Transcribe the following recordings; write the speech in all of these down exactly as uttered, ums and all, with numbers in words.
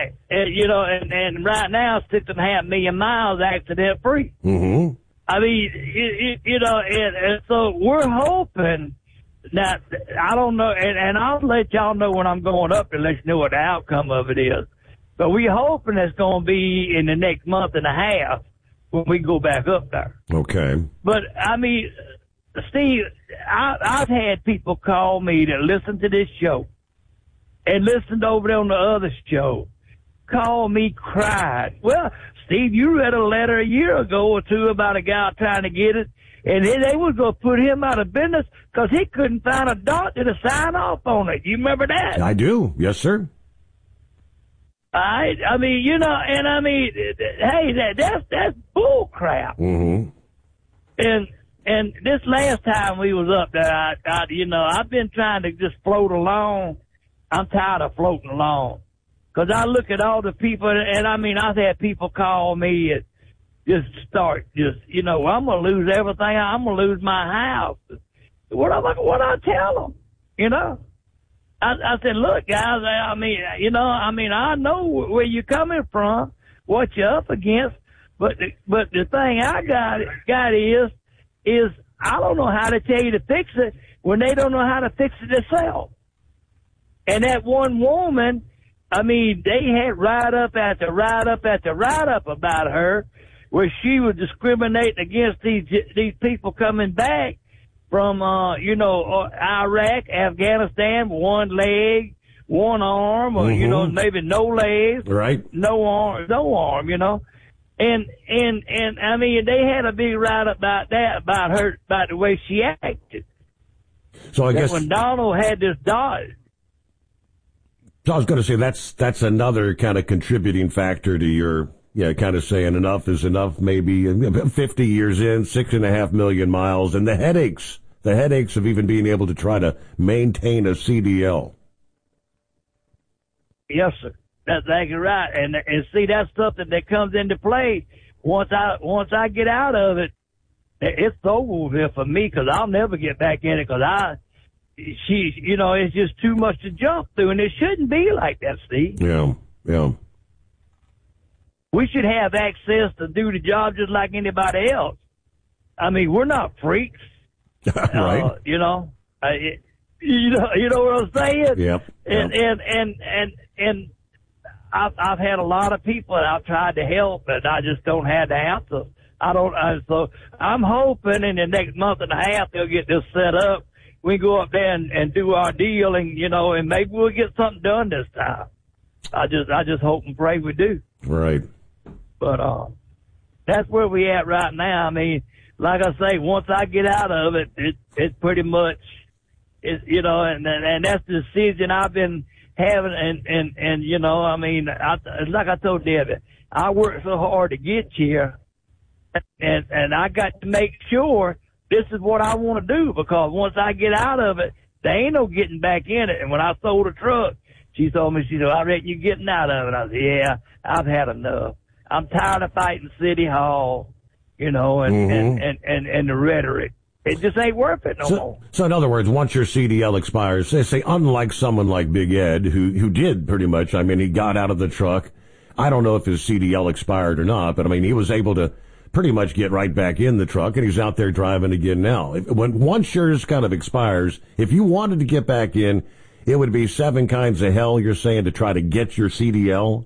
right. And, you know, and, and right now, six and a half million miles accident free. Mm-hmm. I mean, you, you know, and, and so we're hoping that, I don't know, and, and I'll let y'all know when I'm going up to let you know what the outcome of it is. But we're hoping it's going to be in the next month and a half when we go back up there. Okay. But, I mean, Steve, I, I've had people call me that listen to this show and listened over there on the other show, call me, cried. Well, Steve, you read a letter a year ago or two about a guy trying to get it, and they, they was going to put him out of business because he couldn't find a doctor to sign off on it. You remember that? I do. Yes, sir. I, I mean, you know, and I mean, hey, that that's that's bull crap. Mm-hmm. And and this last time we was up there, I, I, you know, I've been trying to just float along. I'm tired of floating along because I look at all the people, and I mean, I've had people call me and just start, just you know, well, I'm gonna lose everything. I'm gonna lose my house. What am I? What I tell them? You know. I, I said, look, guys, I mean, you know, I mean, I know where you're coming from, what you're up against, but the, but the thing I got got is, is I don't know how to tell you to fix it when they don't know how to fix it themselves. And that one woman, I mean, they had write-up after write-up after write-up about her where she was discriminating against these these people coming back from, uh, you know, Iraq, Afghanistan, one leg, one arm, or, mm-hmm. you know, maybe no legs, right? No arm, no arm, you know. And, and, and, I mean, they had a big write-up about that, about her, about the way she acted. So I that guess when Donald had this dog. So I was going to say that's, that's another kind of contributing factor to your, yeah, kind of saying enough is enough, maybe fifty years in, six and a half million miles, and the headaches, the headaches of even being able to try to maintain a C D L. Yes, sir. That's exactly right. And, and see, that's something that comes into play once I, once I get out of it. It's over with for me because I'll never get back in it because I, she, you know, it's just too much to jump through, and it shouldn't be like that, Steve. Yeah, yeah. We should have access to do the job just like anybody else. I mean, we're not freaks, right? Uh, you know, uh, it, you know, you know what I'm saying? Yep. And yep. and and and and I've I've had a lot of people that I've tried to help, and I just don't have the answer. I don't. Uh, so I'm hoping in the next month and a half they'll get this set up. We can go up there and, and do our deal, and you know, and maybe we'll get something done this time. I just I just hope and pray we do. Right. But uh, that's where we at right now. I mean, like I say, once I get out of it, it it's pretty much, it's you know, and and that's the decision I've been having, and and and you know, I mean, I, like I told Debbie, I worked so hard to get here, and and I got to make sure this is what I want to do because once I get out of it, there ain't no getting back in it. And when I sold the truck, she told me, she said, I reckon you're getting out of it. I said, yeah, I've had enough. I'm tired of fighting City Hall, you know, and, mm-hmm. and, and, and, and the rhetoric. It just ain't worth it no so, more. So in other words, once your C D L expires, they say, unlike someone like Big Ed, who, who did pretty much, I mean, he got out of the truck. I don't know if his C D L expired or not, but I mean, he was able to pretty much get right back in the truck, and he's out there driving again now. If, when once yours kind of expires, if you wanted to get back in, it would be seven kinds of hell, you're saying, to try to get your C D L?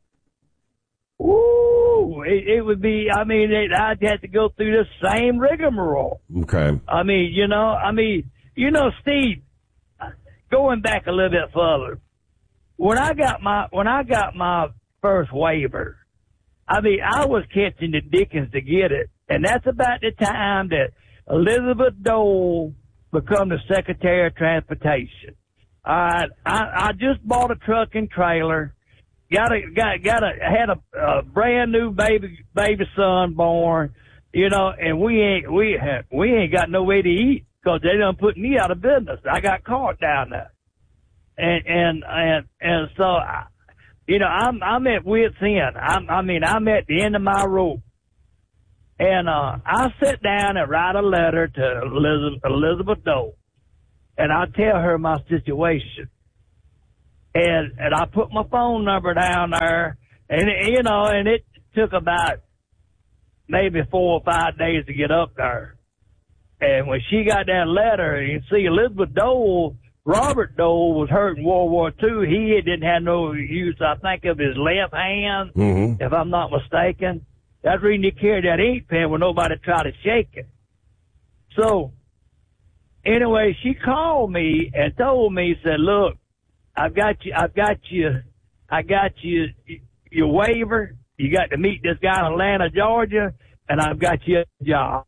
Ooh, it, it would be, I mean, it, I'd have to go through the same rigmarole. Okay. I mean, you know, I mean, you know, Steve, going back a little bit further, when I got my, when I got my first waiver, I mean, I was catching the dickens to get it. And that's about the time that Elizabeth Dole become the Secretary of Transportation. All right, I, I just bought a truck and trailer. Got a got got a had a, a brand new baby baby son born, you know, and we ain't we we ain't got no way to eat because they done put me out of business. I got caught down there, and and and and so, I, you know, I'm I'm at wit's end. I'm I mean I'm at the end of my rope, and uh, I sit down and write a letter to Elizabeth, Elizabeth Dole, and I tell her my situation. And, and I put my phone number down there, and, you know, and it took about maybe four or five days to get up there. And when she got that letter, you see, Elizabeth Dole, Robert Dole was hurt in World War Two. He didn't have no use, I think, of his left hand, mm-hmm. if I'm not mistaken. That's the reason he carried that ink pen when nobody tried to shake it. So, anyway, she called me and told me, said, look, I've got you, I've got you, I got you, your waiver. You got to meet this guy in Atlanta, Georgia, and I've got you a job.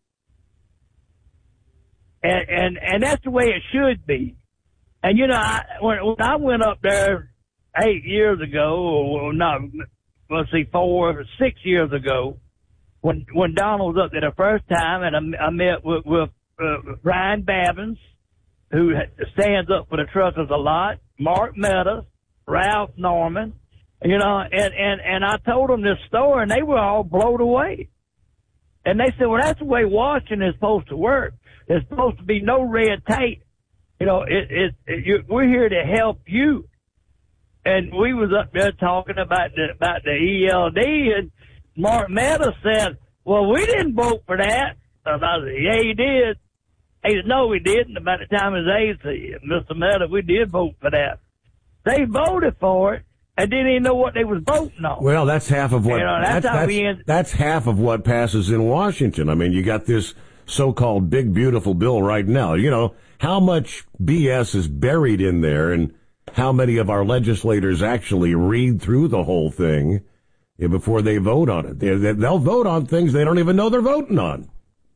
And, and, and that's the way it should be. And, you know, I, when, when I went up there eight years ago, or not, let's see, four or six years ago, when, when Donald was up there the first time, and I, I met with, with, uh, Ryan Babbins, who stands up for the truckers a lot, Mark Meadows, Ralph Norman, you know, and, and, and I told them this story, and they were all blown away. And they said, well, that's the way Washington is supposed to work. There's supposed to be no red tape. You know, it, it, it you, we're here to help you. And we was up there talking about the, about the E L D, and Mark Meadows said, well, we didn't vote for that. And I said, yeah, he did. He said, no, we didn't. About the time his age said, Mister Meadows, we did vote for that. They voted for it and didn't even know what they was voting on. Well, that's half of what, you know, that's, that's, how that's, we end- that's half of what passes in Washington. I mean, you got this so-called big, beautiful bill right now. You know, how much B S is buried in there, and how many of our legislators actually read through the whole thing before they vote on it? They, they'll vote on things they don't even know they're voting on.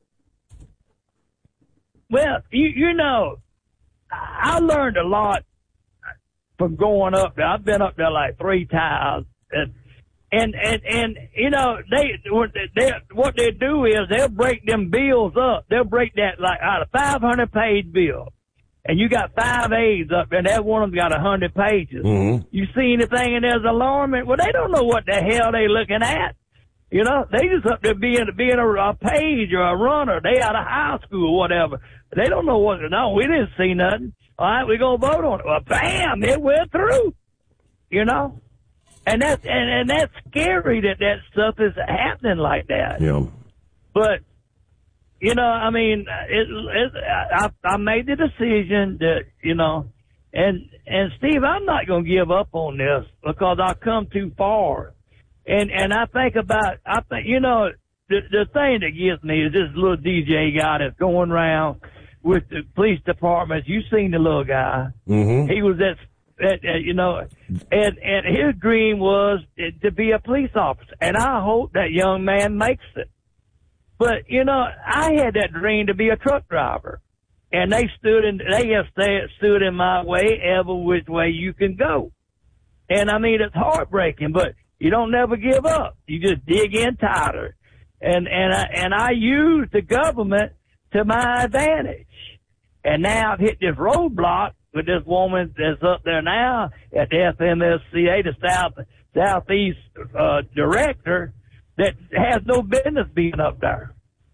Well, you, you know, I learned a lot from going up there. I've been up there like three times. And, and, and, and you know, they, what they, what they do is they'll break them bills up. They'll break that like out of five hundred page bill. And you got five A's up there, and that one of them got one hundred pages. Mm-hmm. You see anything in there's alarming? Well, they don't know what the hell they looking at. You know, they just up there being, being a, a page or a runner. They out of high school or whatever. They don't know what to know. We didn't see nothing. All right, we're going to vote on it. Well, bam, it went through. You know? And that's, and, and that's scary that that stuff is happening like that. Yeah. But, you know, I mean, it, it, I, I made the decision that, you know, and, and Steve, I'm not going to give up on this because I've come too far. And, and I think about, I think, you know, the, the thing that gets me is this little D J guy that's going around with the police departments. You seen the little guy. Mm-hmm. He was at, at, at, you know, and, and his dream was to be a police officer. And I hope that young man makes it. But, you know, I had that dream to be a truck driver. And they stood in, they have stayed, stood in my way every which way you can go. And I mean, it's heartbreaking, but you don't never give up. You just dig in tighter. And, and I, and I use the government to my advantage. And now I've hit this roadblock with this woman that's up there now at the F M S C A, the South, Southeast, uh, director, that has no business being up there.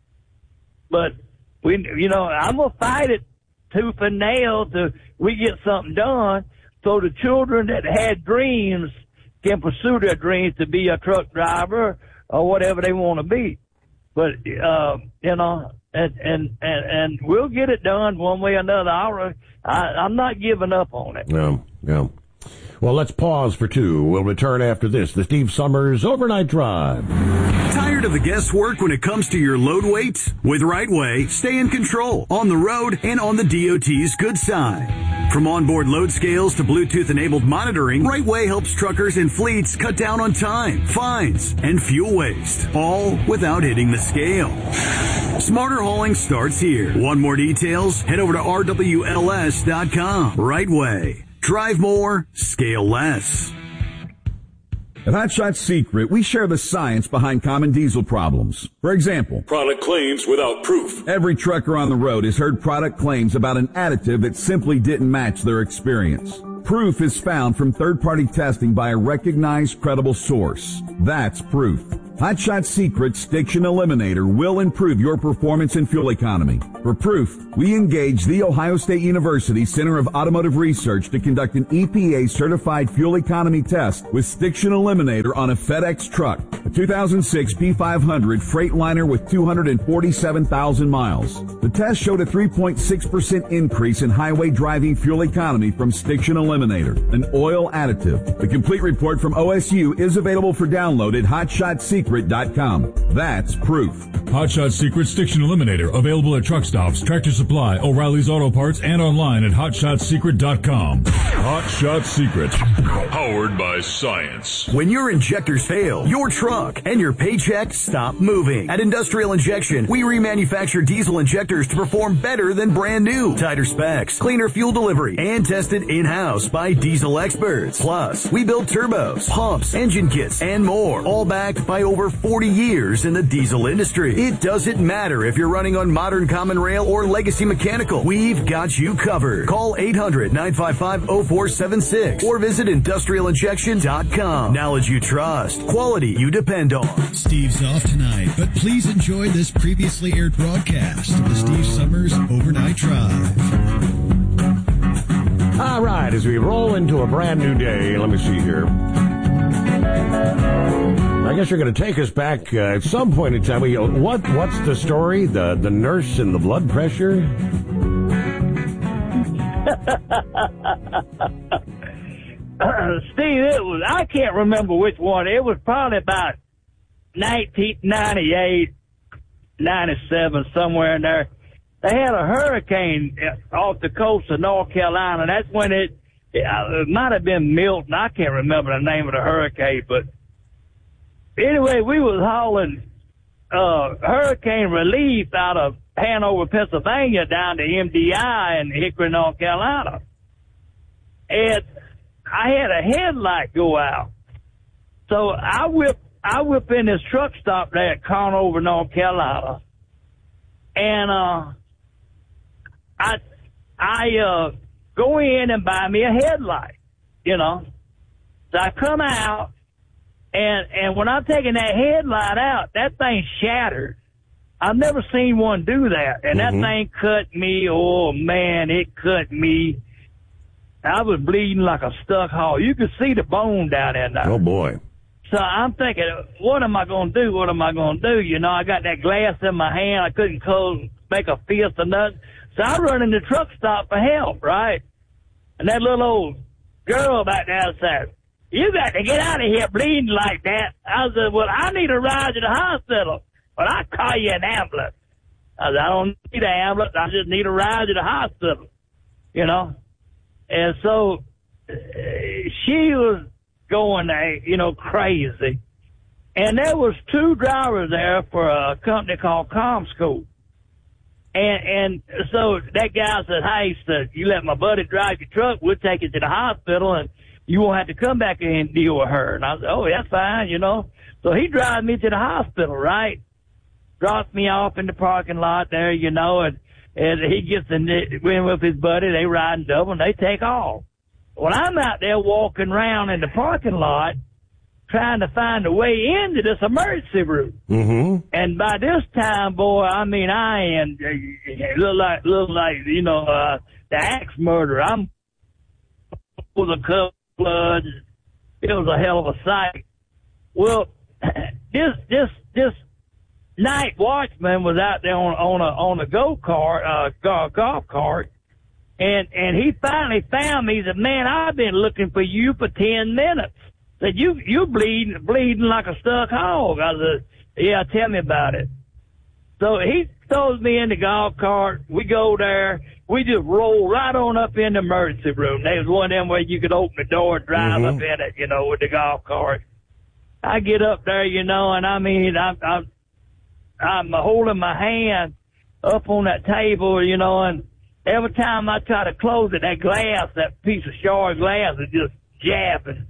But we, you know, I'm going to fight it tooth and nail till we get something done so the children that had dreams can pursue their dreams to be a truck driver or whatever they want to be. But, uh, you know, and, and, and, and we'll get it done one way or another. I'll, I, I'm not giving up on it. Yeah, yeah. Well, let's pause for two. We'll return after this. The Steve Summers Overnight Drive. Tired of the guesswork when it comes to your load weights? With Rightway, stay in control on the road and on the D O T's good side. From onboard load scales to Bluetooth-enabled monitoring, Rightway helps truckers and fleets cut down on time, fines, and fuel waste, all without hitting the scale. Smarter hauling starts here. Want more details? Head over to R W L S dot com. Rightway. Drive more, scale less. At Hot Shot Secret, we share the science behind common diesel problems. For example, product claims without proof. Every trucker on the road has heard product claims about an additive that simply didn't match their experience. Proof is found from third-party testing by a recognized, credible source. That's proof. Hot Shot Secret Stiction Eliminator will improve your performance and fuel economy. For proof, we engaged The Ohio State University Center of Automotive Research to conduct an E P A-certified fuel economy test with Stiction Eliminator on a FedEx truck, a two thousand six P five hundred Freightliner with two hundred forty-seven thousand miles. The test showed a three point six percent increase in highway driving fuel economy from Stiction Eliminator, an oil additive. The complete report from O S U is available for download at hot shot secret dot com. That's proof. Hot Shot Secret Stiction Eliminator, available at truck stops, Tractor Supply, O'Reilly's Auto Parts, and online at hot shot secret dot com. Hot Shot Secret, powered by science. When your injectors fail, your truck and your paycheck stop moving. At Industrial Injection, we remanufacture diesel injectors to perform better than brand new. Tighter specs, cleaner fuel delivery, and tested in-house by diesel experts. Plus, we build turbos, pumps, engine kits, and more, all backed by over forty years in the diesel industry. It doesn't matter if you're running on modern common rail or legacy mechanical. We've got you covered. Call eight hundred, nine five five, oh four seven six or visit industrial injection dot com. Knowledge you trust. Quality you depend on. Steve's off tonight, but please enjoy this previously aired broadcast of the Steve Summers Overnight Drive. All right, as we roll into a brand new day, let me see here. I guess you're going to take us back uh, at some point in time. We, uh, what what's the story? The the nurse and the blood pressure? uh, Steve, it was, I can't remember which one. It was probably about nineteen ninety-eight, ninety-seven, somewhere in there. They had a hurricane off the coast of North Carolina. That's when it, it, it might have been Milton. I can't remember the name of the hurricane, but anyway, we was hauling uh, hurricane relief out of Hanover, Pennsylvania, down to M D I in Hickory, North Carolina. And I had a headlight go out. So I whip, I whip in this truck stop there at Conover, North Carolina. And, uh, I, I, uh, go in and buy me a headlight, you know. So I come out, and, and when I'm taking that headlight out, that thing shattered. I've never seen one do that. And mm-hmm. that thing cut me. Oh man, it cut me. I was bleeding like a stuck hog. You could see the bone down in there. Oh boy. So I'm thinking, what am I going to do? What am I going to do? You know, I got that glass in my hand. I couldn't close, make a fist or nothing. So I run in the truck stop for help, right? And that little old girl back there said, you got to get out of here bleeding like that. I said, well, I need a ride to the hospital, but I'll call you an ambulance. I said, I don't need an ambulance. I just need a ride to the hospital, you know? And so uh, she was going, uh, you know, crazy. And there was two drivers there for a company called CommScope. And, and so that guy said, hey, so you let my buddy drive your truck, we'll take you to the hospital and you won't have to come back and deal with her. And I said, oh, that's fine, you know. So he drives me to the hospital, right? Drops me off in the parking lot there, you know, and, and he gets in with his buddy. They ride double and they take off. Well, I'm out there walking around in the parking lot trying to find a way into this emergency room. Mm-hmm. And by this time, boy, I mean, I am uh, look like, look like, you know, uh, the axe murderer. I'm with a cup of blood. It was a hell of a sight. Well, this, this, this night watchman was out there on, on a, on a go-kart, uh, golf cart. And, and he finally found me. He said, man, I've been looking for you for ten minutes. Said, you, you bleeding, bleeding like a stuck hog. I said, yeah, tell me about it. So he throws me in the golf cart. We go there. We just roll right on up in the emergency room. There was one of them where you could open the door and drive mm-hmm. up in it, you know, with the golf cart. I get up there, you know, and I mean, I'm, I'm, I'm holding my hand up on that table, you know, and every time I try to close it, that glass, that piece of shard glass is just jabbing.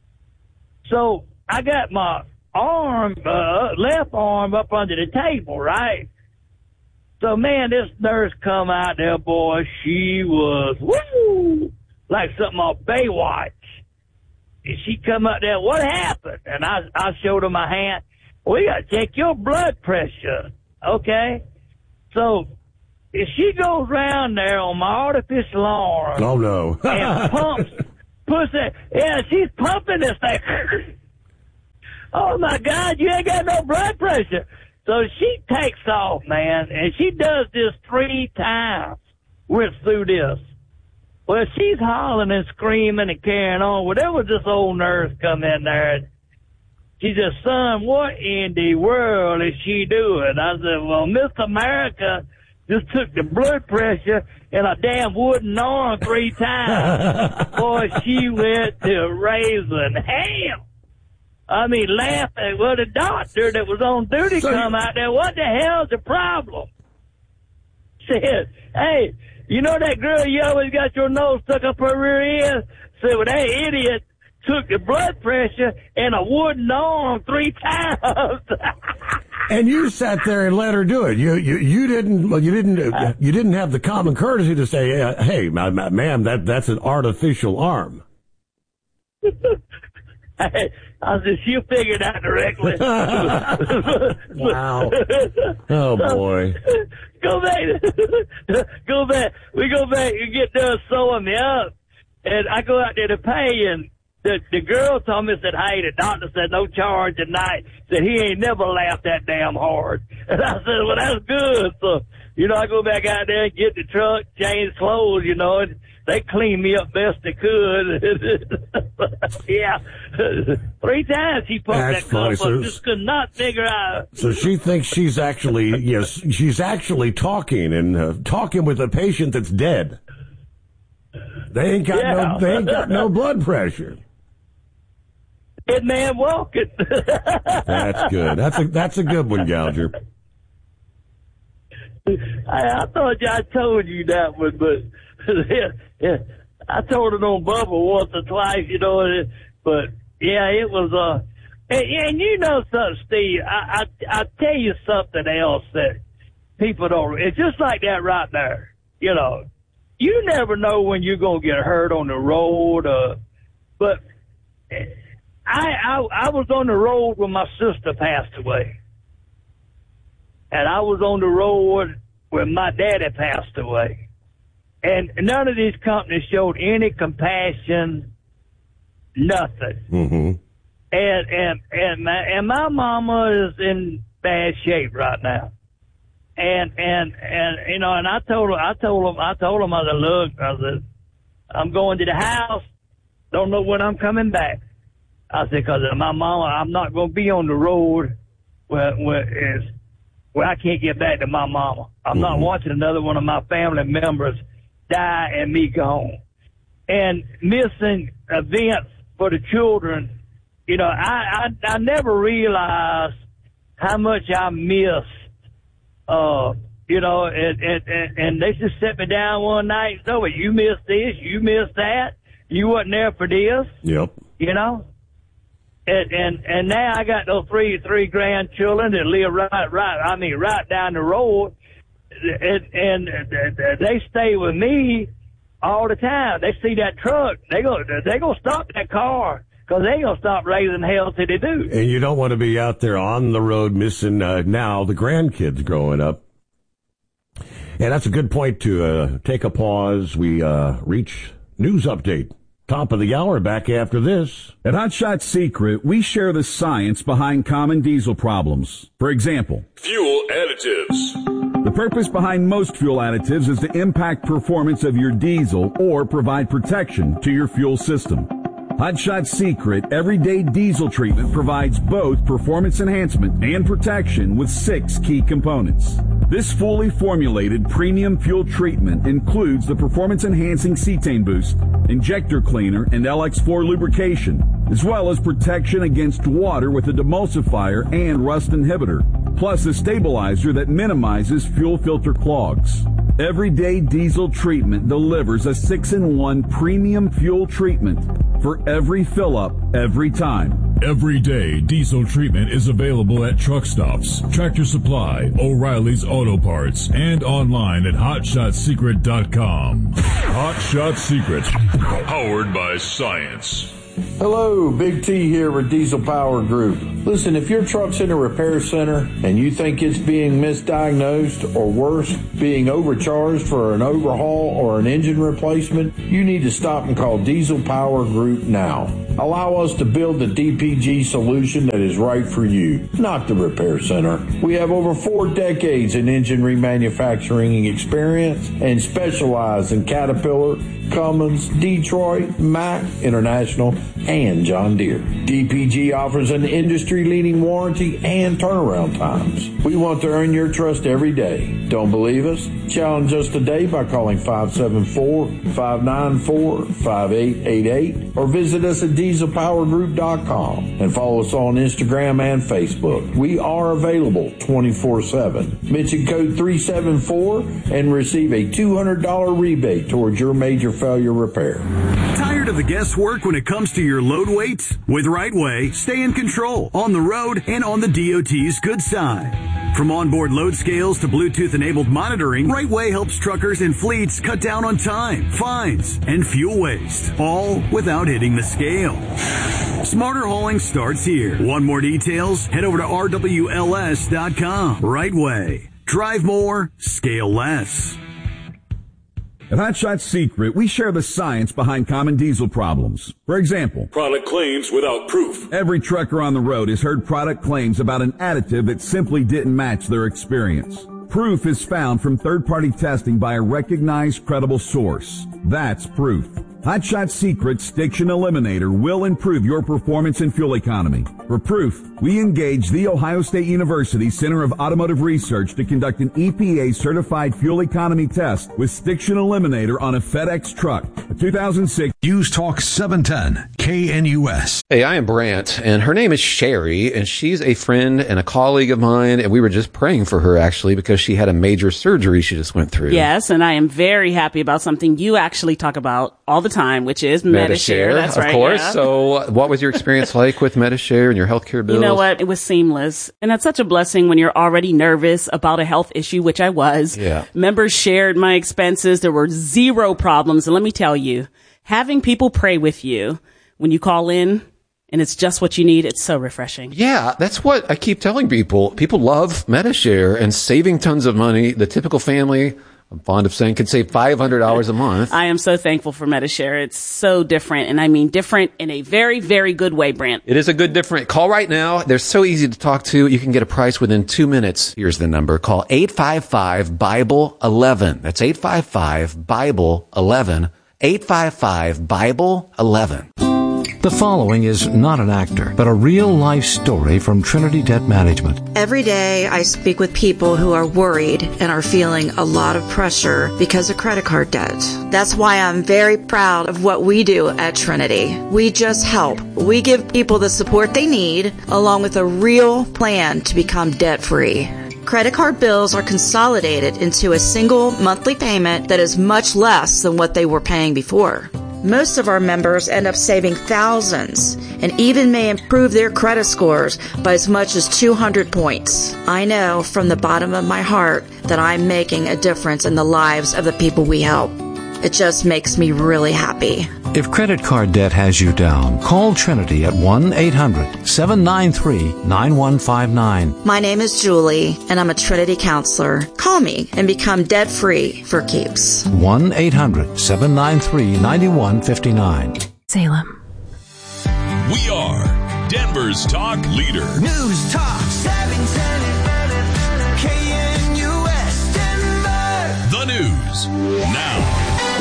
So I got my arm, uh, left arm up under the table, right? So, man, this nurse come out there, boy, she was, woo, like something off Baywatch. And she come out there, what happened? And I, I showed her my hand. we got to check your blood pressure, okay? So if she goes around there on my artificial arm, oh no, and pumps, puts it, yeah, she's pumping this thing. Oh my God, you ain't got no blood pressure. So she takes off, man, and she does this three times. Went through this. Well, she's hollering and screaming and carrying on. Well, there was this old nurse come in there. And she said, son, what in the world is she doing? I said, well, Miss America just took the blood pressure in a damn wooden arm three times. Boy, she went to raising hell. I mean, laughing. Well, the doctor that was on duty so come out there. What the hell's the problem? Said, hey, you know that girl you always got your nose stuck up her rear end? Said, well, that idiot took the blood pressure in a wooden arm three times. And you sat there and let her do it. You you you didn't well, you didn't uh, you didn't have the common courtesy to say, uh, hey, ma- ma- ma'am, that that's an artificial arm. I, I said, she'll figure it out directly. Wow. Oh, boy. Go back. Go back. We go back and get done sewing me up. And I go out there to pay, and the, the girl told me, said, hey, the doctor said no charge tonight. Said he ain't never laughed that damn hard. And I said, well, that's good. So, you know, I go back out there and get the truck, change clothes, you know, and they cleaned me up best they could. Yeah. Three times he pumped That's that cup funny. up. Just could not figure out. So she thinks she's actually, yes, she's actually talking and uh, talking with a patient that's dead. They ain't got Yeah. no, they ain't got no blood pressure. Dead man walking. That's good. That's a, that's a good one, Gouger. I, I thought I told you that one, but yeah, yeah, I told it on Bubba once or twice, you know. But yeah, it was. Uh, and, and you know something, Steve. I, I I tell you something else that people don't. It's just like that right there. You know, you never know when you're gonna get hurt on the road. Uh, but I, I I was on the road when my sister passed away. And I was on the road when my daddy passed away. And none of these companies showed any compassion, nothing. Mm-hmm. And, and, and my, and my mama is in bad shape right now. And, and, and, you know, and I told her, I told him, I told him, I said, look, I said, I'm going to the house. Don't know when I'm coming back. I said, cause my mama, I'm not going to be on the road where, where it's, Well, I can't get back to my mama. I'm mm-hmm. not watching another one of my family members die and me gone. And missing events for the children, you know, I, I, I never realized how much I missed, uh, you know, and, and, and, and they just set me down one night. So you missed this, you missed that. You wasn't there for this. Yep. You know? And, and and now I got those three three grandchildren that live right right I mean right down the road, and, and they stay with me all the time. They see that truck, they go they gonna stop that car because they ain't gonna stop raising hell till they do. And you don't want to be out there on the road missing uh, now the grandkids growing up. And that's a good point to uh, take a pause. We uh, reach news update. Top of the hour, back after this. At Hot Shot Secret, we share the science behind common diesel problems. For example, fuel additives. The purpose behind most fuel additives is to impact performance of your diesel or provide protection to your fuel system. Hot Shot Secret Everyday Diesel Treatment provides both performance enhancement and protection with six key components. This fully formulated premium fuel treatment includes the performance-enhancing cetane boost, injector cleaner, and L X four lubrication, as well as protection against water with a demulsifier and rust inhibitor, plus a stabilizer that minimizes fuel filter clogs. Everyday Diesel Treatment delivers a six in one premium fuel treatment for every fill-up, every time. Everyday Diesel Treatment is available at truck stops, Tractor Supply, O'Reilly's Auto Parts, and online at hot shot secret dot com. Hot Shot Secret, powered by science. Hello, Big T here with Diesel Power Group. Listen, if your truck's in a repair center and you think it's being misdiagnosed or worse, being overcharged for an overhaul or an engine replacement, you need to stop and call Diesel Power Group now. Allow us to build the D P G solution that is right for you, not the repair center. We have over four decades in engine remanufacturing experience and specialize in Caterpillar, Cummins, Detroit, Mack, International, and John Deere. D P G offers an industry-leading warranty and turnaround times. We want to earn your trust every day. Don't believe us? Challenge us today by calling five seven four, five nine four, five eight eight eight or visit us at diesel power group dot com and follow us on Instagram and Facebook. We are available twenty-four seven. Mention code three seven four and receive a two hundred dollars rebate towards your major failure repair. Tired of the guesswork when it comes to your load weights? With Right Way, stay in control on the road and on the D O T's good side. From onboard load scales to Bluetooth-enabled monitoring, Right Way helps truckers and fleets cut down on time, fines, and fuel waste, all without hitting the scale. Smarter hauling starts here. Want more details? Head over to R W L S dot com. Right Way. Drive more, scale less. At Hot Shot Secret, we share the science behind common diesel problems. For example, product claims without proof. Every trucker on the road has heard product claims about an additive that simply didn't match their experience. Proof is found from third-party testing by a recognized, credible source. That's proof. Hot Shot Secret's Stiction Eliminator will improve your performance and fuel economy. For proof, we engaged the Ohio State University Center of Automotive Research to conduct an E P A-certified fuel economy test with Stiction Eliminator on a FedEx truck. A two thousand six News Talk seven ten, K N U S. Hey, I am Brant, and her name is Sherry, and she's a friend and a colleague of mine, and we were just praying for her, actually, because she had a major surgery she just went through. Yes, and I am very happy about something you actually talk about all the time, which is Medi-Share. Medi-Share, That's of right. course. Yeah. So what was your experience like with Medi-Share and your healthcare bills? You know what? It was seamless. And that's such a blessing when you're already nervous about a health issue, which I was. Yeah. Members shared my expenses. There were zero problems. And let me tell you, having people pray with you when you call in and it's just what you need, it's so refreshing. Yeah, that's what I keep telling people. People love Medi-Share and saving tons of money. The typical family, I'm fond of saying, can save five hundred dollars a month. I am so thankful for Medi-Share. It's so different, and I mean different in a very, very good way, Brant. It is a good different. Call right now. They're so easy to talk to. You can get a price within two minutes. Here's the number. Call eight five five, Bible eleven. That's eight five five, Bible eleven. eight five five, Bible eleven. The following is not an actor, but a real-life story from Trinity Debt Management. Every day I speak with people who are worried and are feeling a lot of pressure because of credit card debt. That's why I'm very proud of what we do at Trinity. We just help. We give people the support they need, along with a real plan to become debt-free. Credit card bills are consolidated into a single monthly payment that is much less than what they were paying before. Most of our members end up saving thousands and even may improve their credit scores by as much as two hundred points. I know from the bottom of my heart that I'm making a difference in the lives of the people we help. It just makes me really happy. If credit card debt has you down, call Trinity at one eight hundred, seven nine three, nine one five nine. My name is Julie, and I'm a Trinity counselor. Call me and become debt-free for keeps. one eight hundred, seven nine three, nine one five nine. Salem. We are Denver's talk leader. News Talk seven ten, K N U S Denver. The news now.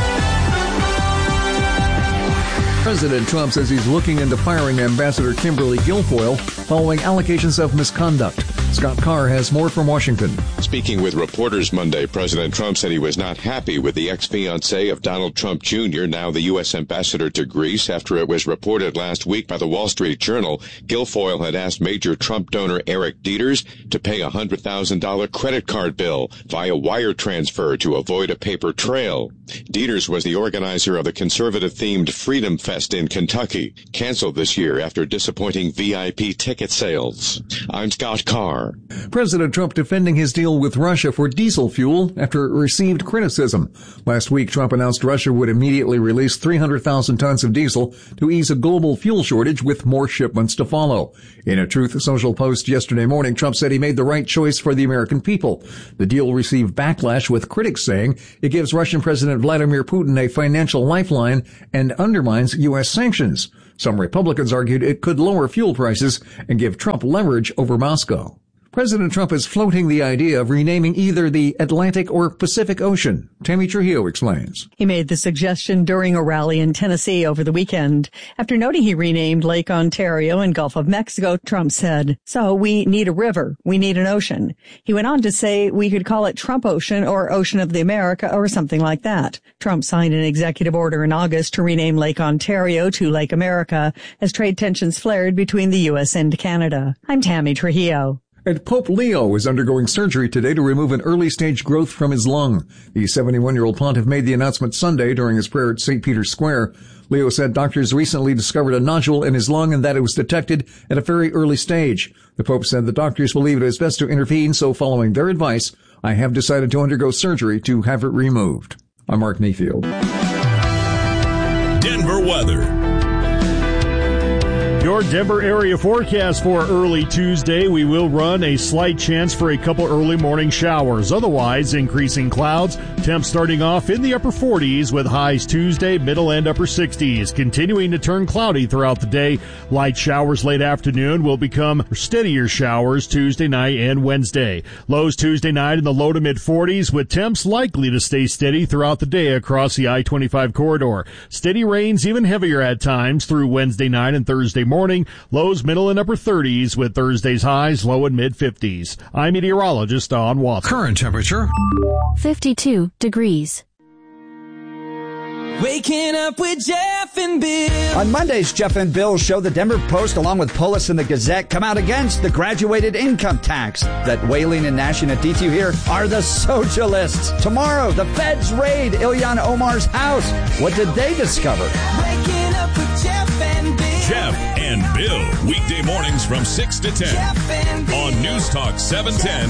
President Trump says he's looking into firing Ambassador Kimberly Guilfoyle following allegations of misconduct. Scott Carr has more from Washington. Speaking with reporters Monday, President Trump said he was not happy with the ex-fiancée of Donald Trump Junior, now the U S ambassador to Greece, after it was reported last week by the Wall Street Journal Guilfoyle had asked major Trump donor Eric Dieters to pay a one hundred thousand dollars credit card bill via wire transfer to avoid a paper trail. Dieters was the organizer of the conservative-themed Freedom Fest in Kentucky, canceled this year after disappointing V I P tickets. ticket sales. I'm Scott Carr. President Trump defending his deal with Russia for diesel fuel after it received criticism. Last week, Trump announced Russia would immediately release three hundred thousand tons of diesel to ease a global fuel shortage with more shipments to follow. In a Truth Social post yesterday morning, Trump said he made the right choice for the American people. The deal received backlash, with critics saying it gives Russian President Vladimir Putin a financial lifeline and undermines U S sanctions. Some Republicans argued it could lower fuel prices and give Trump leverage over Moscow. President Trump is floating the idea of renaming either the Atlantic or Pacific Ocean. Tammy Trujillo explains. He made the suggestion during a rally in Tennessee over the weekend. After noting he renamed Lake Ontario and Gulf of Mexico, Trump said, "So we need a river. We need an ocean." He went on to say we could call it Trump Ocean or Ocean of the America or something like that. Trump signed an executive order in August to rename Lake Ontario to Lake America as trade tensions flared between the U S and Canada. I'm Tammy Trujillo. And Pope Leo is undergoing surgery today to remove an early-stage growth from his lung. The seventy-one-year-old pontiff made the announcement Sunday during his prayer at Saint Peter's Square. Leo said doctors recently discovered a nodule in his lung and that it was detected at a very early stage. The Pope said the doctors believe it is best to intervene, so following their advice, I have decided to undergo surgery to have it removed. I'm Mark Mayfield. Denver weather. Your Denver area forecast for early Tuesday. We will run a slight chance for a couple early morning showers. Otherwise, increasing clouds. Temps starting off in the upper forties with highs Tuesday, middle and upper sixties. Continuing to turn cloudy throughout the day. Light showers late afternoon will become steadier showers Tuesday night and Wednesday. Lows Tuesday night in the low to mid forties with temps likely to stay steady throughout the day across the I twenty-five corridor. Steady rains, even heavier at times through Wednesday night and Thursday morning. Morning, lows middle and upper thirties with Thursday's highs low and mid fifties. I'm meteorologist Don Watson. Current temperature fifty-two degrees. Waking up with Jeff and Bill. On Monday's Jeff and Bill show, the Denver Post, along with Polis and the Gazette, come out against the graduated income tax. That Whaling and Nash and Aditya here are the socialists. Tomorrow, the feds raid Ilhan Omar's house. What did they discover? Waking up with Jeff and Bill. Jeff and Bill, weekday mornings from six to ten on News Talk seven ten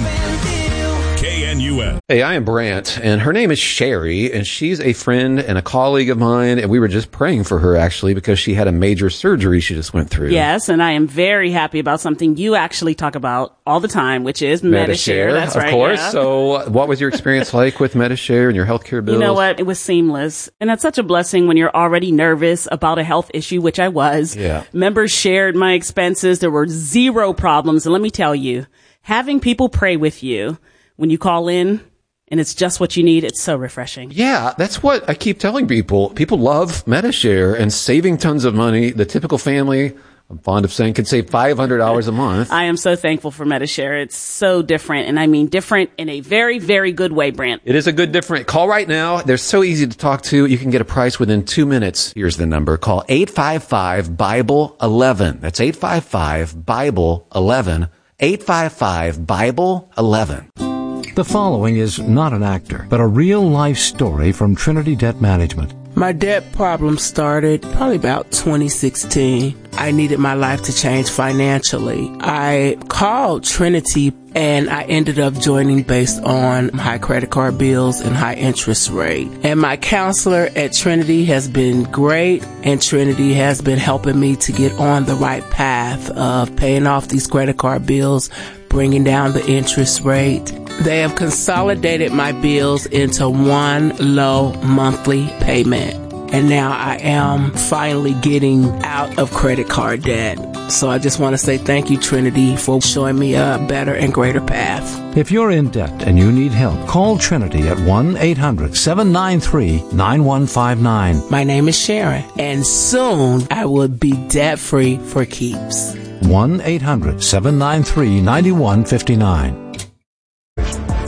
K N U S. Hey, I am Brant, and her name is Sherry, and she's a friend and a colleague of mine, and we were just praying for her, actually, because she had a major surgery she just went through. Yes, and I am very happy about something you actually talk about all the time, which is Medi-Share. Medi-Share, That's of right. course. Yeah. So what was your experience like with Medi-Share and your healthcare bills? You know what? It was seamless. And that's such a blessing when you're already nervous about a health issue, which I was. Yeah. Members shared my expenses. There were zero problems. And let me tell you, having people pray with you when you call in and it's just what you need, it's so refreshing. Yeah, that's what I keep telling people. People love Medi-Share and saving tons of money. The typical family, I'm fond of saying, can save five hundred dollars a month. I am so thankful for Medi-Share. It's so different, and I mean different in a very, very good way, Brant. It is a good different. Call right now. They're so easy to talk to. You can get a price within two minutes. Here's the number. Call eight five five, Bible eleven. That's eight five five, Bible eleven. eight five five, Bible eleven. The following is not an actor, but a real-life story from Trinity Debt Management. My debt problem started probably about twenty sixteen. I needed my life to change financially. I called Trinity and I ended up joining based on high credit card bills and high interest rate. And my counselor at Trinity has been great, and Trinity has been helping me to get on the right path of paying off these credit card bills, bringing down the interest rate. They have consolidated my bills into one low monthly payment. And now I am finally getting out of credit card debt. So I just want to say thank you, Trinity, for showing me a better and greater path. If you're in debt and you need help, call Trinity at one eight hundred, seven nine three, nine one five nine. My name is Sharon, and soon I will be debt-free for keeps. one eight hundred, seven nine three, nine one five nine.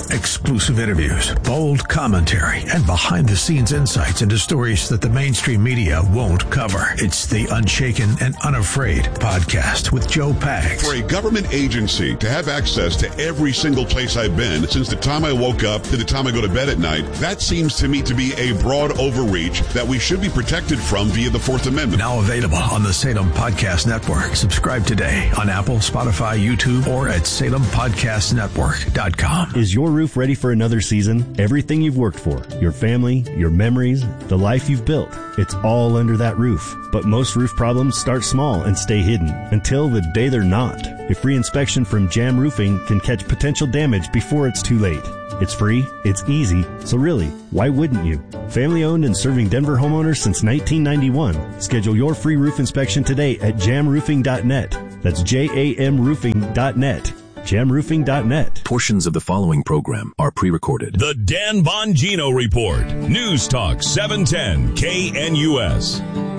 Exclusive interviews, bold commentary, and behind-the-scenes insights into stories that the mainstream media won't cover. It's the Unshaken and Unafraid podcast with Joe Pags. For a government agency to have access to every single place I've been since the time I woke up to the time I go to bed at night, that seems to me to be a broad overreach that we should be protected from via the Fourth Amendment. Now available on the Salem Podcast Network. Subscribe today on Apple, Spotify, YouTube, or at salem podcast network dot com. Is your roof ready for another season? Everything you've worked for, your family, your memories, the life you've built, it's all under that roof. But most roof problems start small and stay hidden until the day they're not. A free inspection from Jam Roofing can catch potential damage before it's too late. It's free, it's easy, so really, why wouldn't you? Family owned and serving Denver homeowners since nineteen ninety-one. Schedule your free roof inspection today at jam roofing dot net. That's J A M roofing dot net. jam roofing dot net. Portions of the following program are pre-recorded. The Dan Bongino Report. News Talk seven ten K N U S.